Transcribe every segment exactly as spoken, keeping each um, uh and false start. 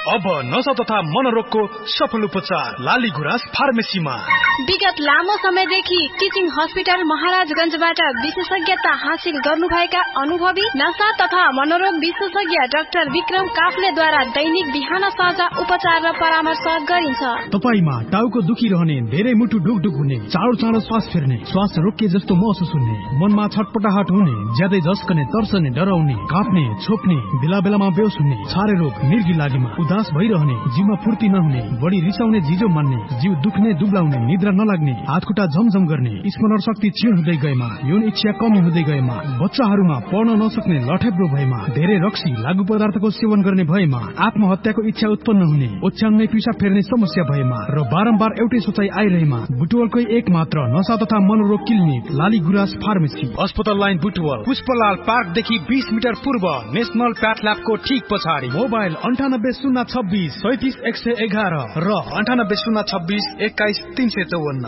अब नशा तथा मनोरोगको सफल उपचार लाली गुराँस फार्मेसीमा। विगत लामो समयदेखि टिचिङ हस्पिटल महाराजगञ्जबाट विशेषज्ञता हासिल गर्नुभएका अनुभवी नशा तथा मनोरोग विशेषज्ञ डाक्टर विक्रम काफ्लेद्वारा दैनिक बिहान साँझ उपचार र परामर्श गरिन्छ। तपाईमा टाउको दुखिरहने, धेरै मुटु ढुकढुक हुने, चाँडो चाँडो श्वास फेर्ने, श्वास रोकिए जस्तो महसुस हुने, मनमा छटपटाहट हुने, ज्यादै झस्कने, तर्सने, डराउने, काँप्ने, छोप्ने, बेला बेलामा बेहोस हुने, छारे रोग, मिर्गी लागेमा, उदास भइरहने, जिउमा फुर्ती नहुने, बढी रिसाउने, जिजो मान्ने, जिउ दुख्ने, दुब्लाउने, निद्रा नलाग्ने, हातखुट्टा झमझम गर्ने, स्मरण शक्ति क्षीण हुँदै गएमा, यौन इच्छा कमी हुँदै गएमा, बच्चाहरूमा पढ्न नसक्ने, लठेब्रो भएमा, धेरै रक्सी लागु पदार्थको सेवन गर्ने भएमा, आत्महत्याको इच्छा उत्पन्न हुने, ओछ्यानमै पिसाब फेर्ने समस्या भएमा र बारम्बार एउटै सोचाइ आइरहेमा बुटवलकै एक मात्र नशा तथा मनोरोग क्लिनिक लाली गुराँस फार्मेसी, अस्पताल लाइन बुटवल, पुष्पलाल पार्कदेखि बीस मिटर पूर्व, नेशनल प्याथल्याबको ठीक पछाडि। मोबाइल अन्ठानब्बे शून्य छब्बिस सैतिस एक सय एघार र अन्ठानब्बे शून्य छब्बिस एक्काइस तीन सय चौवन्न।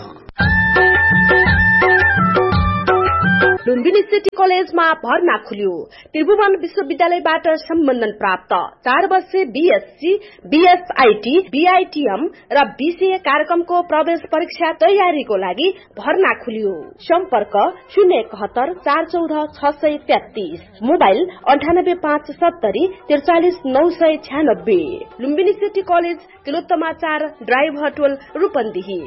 लुम्बिनी सिटी कलेजमा भर्ना खुल्यो। त्रिभुवन विश्वविद्यालयबाट सम्बन्धन प्राप्त चार वर्षे बीएससी, बीएसआईटी, बीआईटीएम र बीसीए कार्यक्रमको प्रवेश परीक्षा तयारीको लागि भर्ना खुल्यो। सम्पर्क शून्य एकहत्तर चार चौध छ सय तेत्तीस, मोबाइल अन्ठानब्बे पाँच सत्तरी त्रिचालिस नौ सय छ्यानब्बे। लुम्बिनी सिटी कलेज तिलोत्तमा चार ड्राइभ होटल रूपन्देही।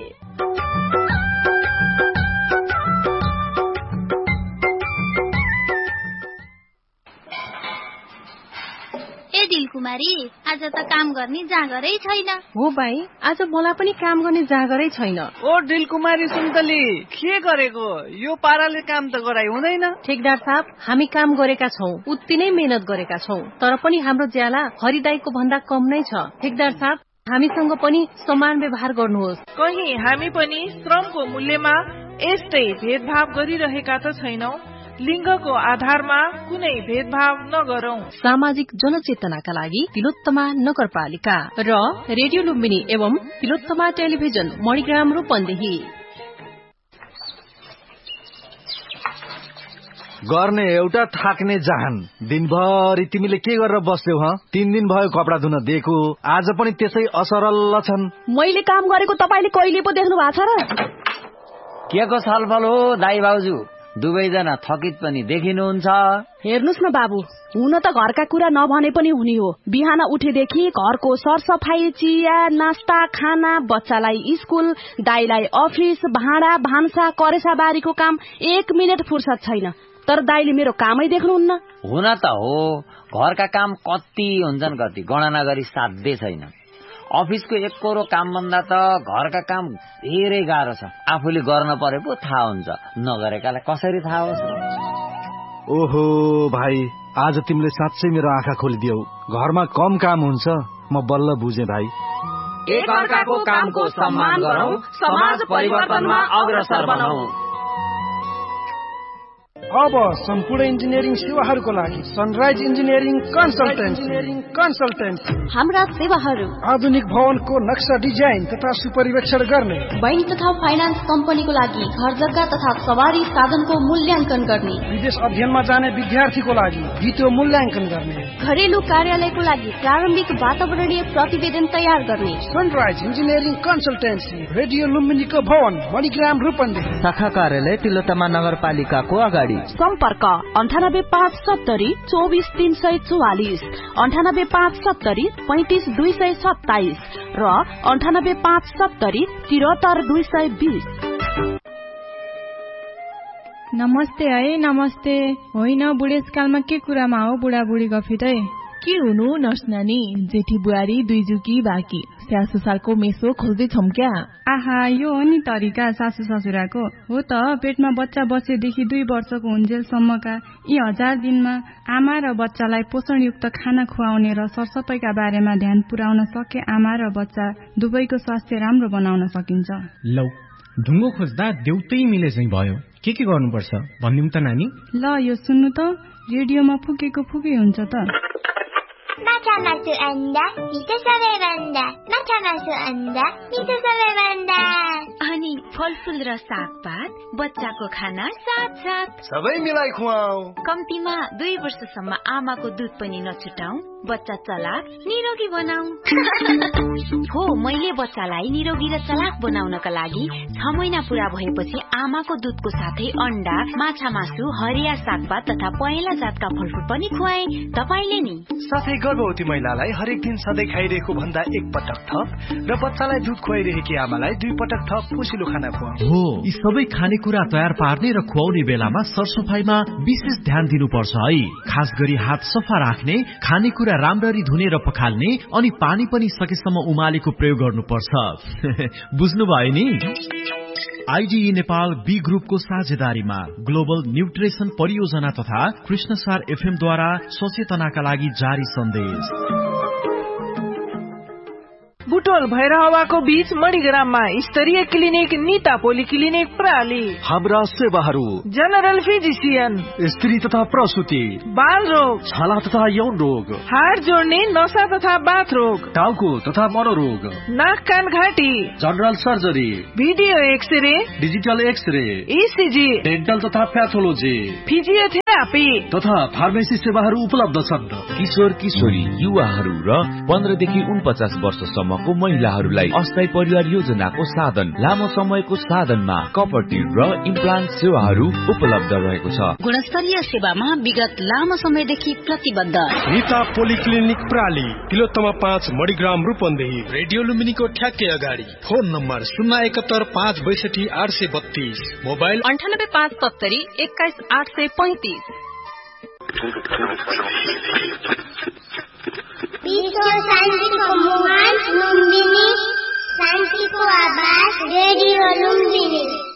कुमारी आज त काम गर्ने जागरै छैन। हो भाइ, आज मलाई पनि काम गर्ने जागरै छैन। ओ ढिल कुमारी सुन्तली, के गरेको? यो पाराले काम त गराइ हुँदैन। ठेकदार साहब, हामी काम गरेका छौं, उति नै मेहनत गरेका छौं, तर पनि हाम्रो ज्याला हरिदाईको भन्दा कम नै छ। ठेकदार साहब, हामीसँग पनि समान व्यवहार गर्नुहोस्। कहीं हामी पनि श्रमको मूल्यमा यस्तै भेदभाव गरिरहेका त छैनौं। लिङ्गको आधारमा कुनै भेदभाव नगरौं। सामाजिक जनचेतनाका लागि तिलोत्तमा नगरपालिका र रेडियो लुम्बिनी एवं तिलोत्तमा टेलिभिजन मणिग्राम रूपन्देही। गर्ने एउटा थाक्ने जहान, दिनभरि तिमीले के गरेर बस्यौ? ह तीन दिन भयो कपडा धुन दिएको, आज पनि त्यसै असरल छन्। मैले काम गरेको तपाईले कहिले पो देख्नु भएको छ र? के को छलफल हो दाइ भाउजू? दुवैजना थकित पनि देखिनुहुन्छ। हेर्नुस् न बाबु, हुन त घरका कुरा नभने पनि हुने हो। बिहान उठेदेखि घरको सरसफाई, चिया, नास्ता, खाना, बच्चालाई स्कुल, दाइलाई अफिस, भाँडा भान्सा, करेसा बारीको काम, एक मिनट फुर्सद छैन। तर दाइले मेरो कामै देख्नुहुन्न। हुन त हो, घरका काम कति हुन्छन् कति गणना गरी साध्य छैन। अफिसको एक कोरो काम भन्दा त घरका काम धेरै गाह्रो छ। आफूले गर्न परे पो थाहा हुन्छ, नगरेकालाई कसरी थाहा होस्? ओहो भाइ, आज तिमीले साँच्चै मेरो आँखा खोलिदियौ। घरमा कम काम हुन्छ, म बल्ल बुझे भाइ। एक अर्काको कामको सम्मान गरौं, समाज परिवर्तनमा अग्रसर बनौं। अब सम्पूर्ण इन्जिनियरिङ सेवाहरूको लागि सनराइज इन्जिनियरिङ कन्सल्टेन्सी कन्सल्टेन्सी हाम्रा सेवाहरू आधुनिक भवनको नक्सा डिजाइन तथा सुपरिवेक्षण गर्ने, बैंक तथा फाइनान्स कम्पनीको लागि घर जग्गा तथा सवारी साधनको मूल्याङ्कन गर्ने, विदेश अध्ययनमा जाने विद्यार्थीको लागि भिडियो मूल्याङ्कन गर्ने, घरेलु कार्यालयको लागि प्रारम्भिक वातावरणीय प्रतिवेदन तयार गर्ने। सनराइज इन्जिनियरिङ कन्सल्टेन्सी, रेडियो लुम्बिनीको भवन, मणिग्राम रूपन्देही, शाखा कार्यालय तिलोत्तमा नगरपालिकाको अगाडि। सम्पर्क अन्ठानब्बे पाँच सत्तरी चौबिस तीन सय चौवालिस, अन्ठानब्बे पाँच सत्तरी पैंतिस दुई सय सत्ताइस र अन्ठानब्बे पाँच सत्तरी तिहत्तर दुई सय बीस। नमस्ते है, नमस्ते। होइन, बुढेसकालमा के कुरामा हो बुढाबुढी गफितै? के हुनु नर्स नानी, जेठी बुहारी दुई जुकी बाँकी, स्याहार सुसारको मेसो खोज्दै छौं क्या? आहा, यो हो नि तरिका सासू ससुराको। हो त, पेटमा बच्चा बसेदेखि दुई वर्षको हुन्जेलसम्मका यी हजार दिनमा आमा र बच्चालाई पोषणयुक्त खाना खुवाउने र सरसफाइका बारेमा ध्यान पुर्याउन सके आमा र बच्चा दुवैको स्वास्थ्य राम्रो बनाउन सकिन्छ। लौ, ढुङ्गो खोज्दा देउतै मिले चाहिँ भयो। के के गर्नुपर्छ भनिदिउँ त नानी? ल, यो सुन्नु त, रेडियोमा फुकेको फुकै हुन्छ त। माछा मासु अन्डा मिठो सबैभन्दा, माछा मासु अन्डा मिठो सबैभन्दा। अनि फलफूल र सागपात, बच्चाको खाना साथ साथ सबै मिलाई खुवाऊ। कम्तीमा दुई वर्षसम्म आमाको दुध पनि नछुटाऊ, बच्चा चलाक निरोगी बनाऊ। हो, मैले बच्चालाई निरोगी र चलाक बनाउनका लागि छ महिना पूरा भएपछि आमाको दुधको साथै अन्डा, माछा मासु, हरिया सागपात तथा पहेँला जातका फलफूल पनि खुवाए। तपाईले नि साथै गर्भवती महिलालाई हरेक दिन सधैँ खाइरहेको भन्दा एक पटक थप र बच्चालाई दुध खुवाइरहेकी आमालाई दुई पटक थप पोसिलो खाना खुवाऊ। हो, यी सबै खानेकुरा तयार पार्ने र खुवाउने बेलामा सरसफाइमा विशेष ध्यान दिनुपर्छ है। खास गरी हात सफा राख्ने, खानेकुरा राम्ररी धुने र पखाल्ने अनि पानी पनि सकेसम्म उमालेको प्रयोग गर्नुपर्छ। बुझ्नुभयो नि? आईडीई नेपाल बी ग्रुपको साझेदारीमा ग्लोबल न्यूट्रिसन परियोजना तथा कृष्णसार एफएम द्वारा सचेतनाका लागि जारी सन्देश। बुटोल भैरहवाको बीच मणिग्राममा स्तरीय क्लिनिक निता पोली क्लिनिक प्राली। हाम्रा सेवाहरू जनरल फिजिशियन, स्त्री तथा प्रसुति, बाल रोग, छाला तथा यौन रोग, हाड जोड्ने, नसा तथा बाथ रोग, टाउको तथा मनोरोग, नाक कान घाँटी, general surgery, video x-ray, digital x-ray, ECG, dental तथा प्याथोलोजी, फिजियोथेरापी तथा फार्मेसी सेवाहरू उपलब्ध छन्। किशोर किशोरी, युवाहरू र पन्ध्रदेखि उनपचास वर्षसम्म महिलाहरूलाई अस्थायी परिवार योजनाको साधन, लामो समयको साधनमा कपर्टी र इम्प्लान्ट सेवाहरू उपलब्ध रहेको छ। गुणस्तरीय सेवामा विगत लामो समयदेखि प्रतिबद्ध निता पोलिक्लिनिक प्राली, तिलोत्तमा पाँच, मणिग्राम, रूपन्देही। रेडियो लुम्बिनीको ठ्याक्कै अगाडि। फोन नम्बर शून्य एकहत्तर पाँच बैसठी आठ सय बत्तीस, मोबाइल अन्ठानब्बे पाँच सत्तरी एक्काइस आठ सय पैंतिस। विश्व शान्तिको मुहान लुम्बिनी, शान्तिको आवाज रेडियो लुम्बिनी।